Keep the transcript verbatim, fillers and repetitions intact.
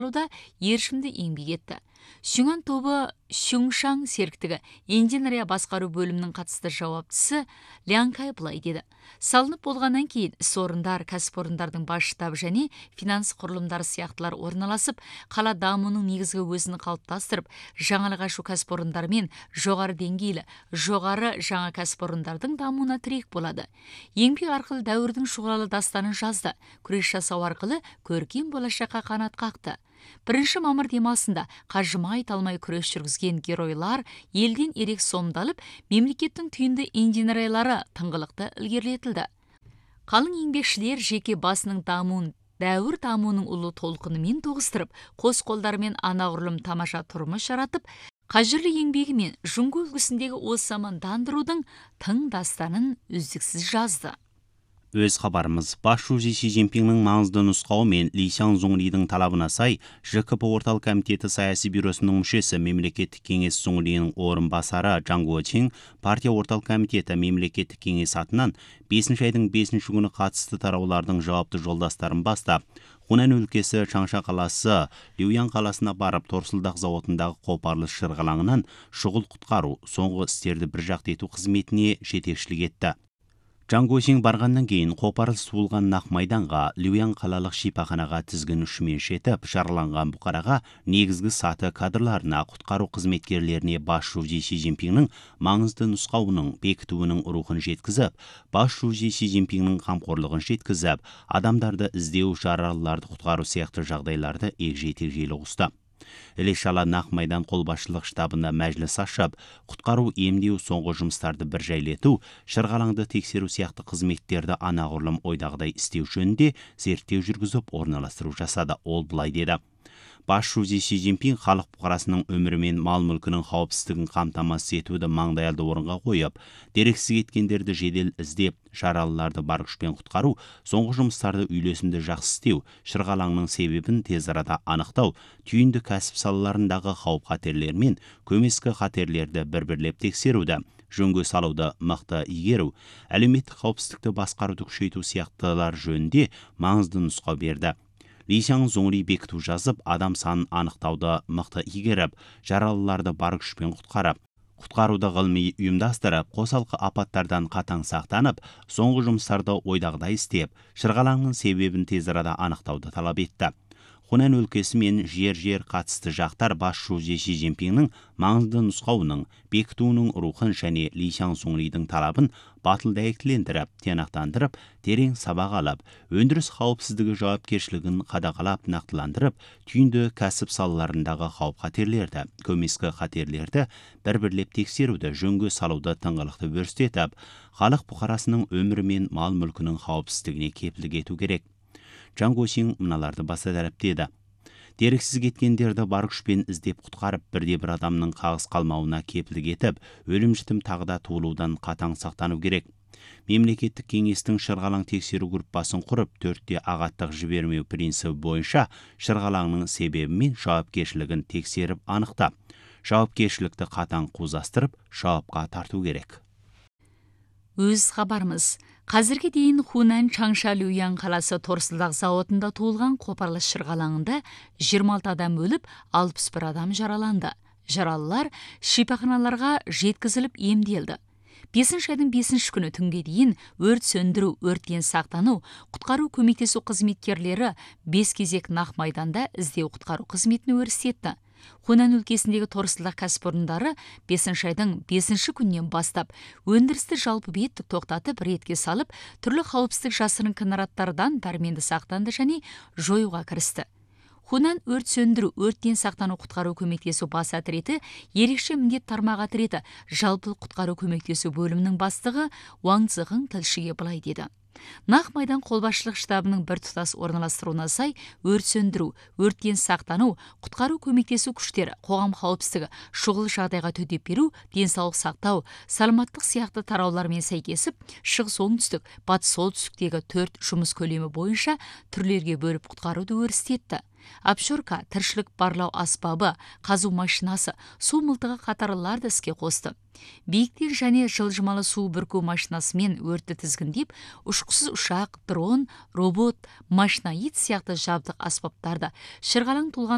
да ершімді еңбек етті. Шүңан тобы Шүңшаң серіктігі инженерия басқару бөлімінің қатысты жауаптысы Лянкай былай деді. Салынып болғаннан кейін іс орындар, кәсіпорындардың бас штабы және финанс құрылымдары сияқтылар орналасып, қала дамуының негізгі өзін қалыптастырып, жаңалық ашу кәсіпорындармен жоғары деңгейлі, жоғары жаңа кәсіпорындардың дамуына тірек болады. Еңбек арқылы дәуірдің шұғылалы дастанын жазды. Күрес жасау арқылы көркем болашаққа қанат қақты. Бірінші мамыр демалысында қажымай талмай күрес жүргізген геройлар елден ерек сомдалып, мемлекеттің түйінді инженерлері тыңғылықты ілгерілетілді. Қалың еңбекшілер жеке басының дамуын дәуір дамуының ұлы толқынымен тоғыстырып, қос қолдарымен анағұрлым тамаша тұрмыс жаратып, қажырлы еңбегімен жұңғы үлгісіндегі осы замандандырудың тың дастанын үздіксіз жазды. Өз хабарымыз, басшысы Си Цзиньпиннің маңызды нұсқауы мен Ли Сяңзоңлидің талабына сай, Ж К П орталық комитеті саяси бюросының мүшесі мемлекеттік кеңес Зоңлиның орынбасары Чжан Guoqing партия орталық комитеті мемлекеттік кеңес атынан бесінші айдың бесінші күні қатысты тараулардың жауапты жолдастарын бастап, Хунан өлкесі Чаңша қаласы Люян қаласына барып, торсылдақ зауытындағы қопарылыс шырғалаңынан шұғыл құтқару, соңғы істерді бір жақты ету қызметіне жетекшілік етті. Чжан Guoqing барғаннан кейін қопарылыс болған нақ майданға, Люян қалалық шипаханаға тізгін ұшымен жетіп, жараланған бұқараға негізгі саты кадрларына, құтқару қызметкерлеріне басшысы Си Цзиньпиннің маңызды нұсқауының бекітуінің рухын жеткізіп, басшысы Си Цзиньпиннің қамқорлығын жеткізіп, адамдарды іздеу, жаралыларды құтқару сияқты жағдайларды егжей-тегжейлі қосты. Іле-шала нақ майдан қолбасшылық штабында мәжіліс ашып, құтқару, емдеу, соңғы жұмыстарды бір жайлету, шырғалаңды тексеру сияқты қызметтерді анағұрлым ойдағыдай істеу жөнінде зерттеу жүргізіп орналастыру жасады. Ол былай деді. Басшысы Си Цзиньпин халық бұқарасының өмірі мен мал-мүлкінің қауіпсіздігін қамтамасыз етуді маңдайалды орынға қойып, дерексіз кеткендерді жедел іздеп, жаралыларды бар күшпен құтқару, соңғы жұмыстарды үйлесімді жақсы істеу, шырғалаңның себебін тез арада анықтау, түйінді кәсіп салаларындағы қауіп-қатерлер мен көмескі қатерлерді бір-бірлеп тексеруді, жөнге салуды мықты игеру, әлеуметтік қауіпсіздікті басқаруды күшейту сияқтылар жөнінде маңызды нұсқау берді. Ли Сяңзоңли бекіту жазып, адам санын анықтауды мықты игеріп, жаралыларды бар күшпен құтқарып, құтқаруды ғылыми ұйымдастырып, қосалқы апаттардан қатаң сақтанып, соңғы жұмыстарды ойдағыдай істеп, шырғалаңның себебін тез арада анықтауды талап етті. Хунан өлкесі мен жер-жер қатысты жақтар басшысы Си Цзиньпиннің маңызды нұсқауының бекітуінің рухын және Ли Сяңзоңлидің талабын батыл дәйектілендіріп, тиянақтандырып, терең сабақ алып, өндіріс қауіпсіздігі жауапкершілігін қадағалап, нақтыландырып, түйінді кәсіп салаларындағы қауіп-қатерлерді, көмескі қатерлерді бір-бірлеп тексеруді, жөнге салуды тыңғылықты өрістетіп, халық бұқарасының өмірі мен мал-мүлкінің қауіпсіздігіне кепілдік ету керек. Чжан Guoqing мыналарды баса дәріптеді. Дерексіз кеткендерді бар күшпен іздеп құтқарып, бірде-бір адамның қағыс қалмауына кепілдік етіп, өлім-жітім тағда туылудан қатаң сақтану керек. Мемлекеттік кеңестің шырғалаң тексеру группасын құрып, төртте ағаттық жібермеу принципі бойынша шырғалаңның себебі мен жауапкершілігін тексеріп анықтап, жауапкершілікті қатаң қузастырып, жауапқа тарту керек. Өз хабарымыз. Қазірге дейін Хунан Чаңша Люян қаласы торсылдақ зауытында туылған қопарылыс шырғалаңында жиырма алты адам өліп, алпыс бір адам жараланды. Жаралылар шипаханаларға жеткізіліп емделді. бесінші айдың бесінші күні түнге дейін өрт сөндіру, өрттен сақтану, құтқару көмектесу қызметкерлері бес кезек нақ майданда іздеу құтқару қызметін өрістетті. Хунан өлкесіндегі торсылдақ кәсіпорындары бесінші айдың бесінші күннен бастап өндірісті жалпы беттік тоқтатып, ретке салып, түрлі қауіпсіздік жасырын кінараттардан дәрменді сақтанды және жоюға кірісті. Хунан өрт сөндіру, өрттен сақтану құтқару көмектесу бас әтіреті, ерекше міндет тармақ әтіреті, жалпы құтқару көмектесу бөлімінің бастығы Уаң Цзығың тілшіге былай деді. Нақ майдан қолбасшылық штабының бір тұтас орналастыруына сай, өрт сөндіру, өрттен сақтану, құтқару көмектесу күштері, қоғам қауіпсіздігі, шұғыл жағдайға төтеп беру, денсаулық сақтау, саламаттық сияқты тараулармен сәйкесіп, шығыс оңтүстік, батыс солтүстіктегі төрт жұмыс көлемі бойынша түрлерге бөліп құтқаруды өрістетті. Апшорка, тіршілік барлау аспабы, қазу машинасы, су мылтығы қатарлыларды іске қосты. Биіктен және жылжымалы су бүрку машинасымен өртті тізгіндеп, ұшқысыз ұшақ, дрон, робот, машинаид сияқты жабдық аспаптарды, шырғалаң толған